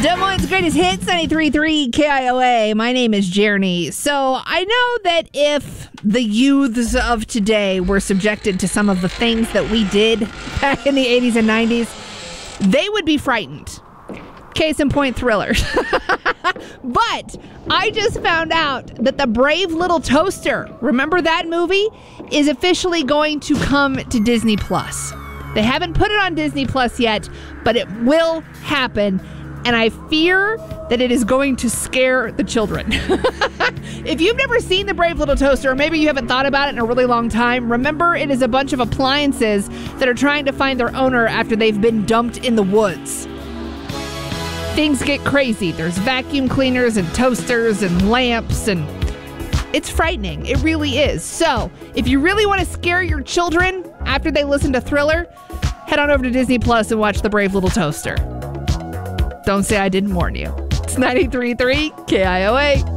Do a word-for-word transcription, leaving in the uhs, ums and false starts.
Des Moines' greatest hits, ninety-three point three K I O A. My name is Jeremy. So I know that if the youths of today were subjected to some of the things that we did back in the eighties and nineties, they would be frightened. Case in point, Thriller. But I just found out that the Brave Little Toaster, remember that movie, is officially going to come to Disney Plus. They haven't put it on Disney Plus yet, but it will happen. And I fear that it is going to scare the children. If you've never seen The Brave Little Toaster, or maybe you haven't thought about it in a really long time, remember it is a bunch of appliances that are trying to find their owner after they've been dumped in the woods. Things get crazy. There's vacuum cleaners and toasters and lamps, and it's frightening. It really is. So if you really want to scare your children after they listen to Thriller, head on over to Disney Plus and watch The Brave Little Toaster. Don't say I didn't warn you. It's ninety-three point three K I O A.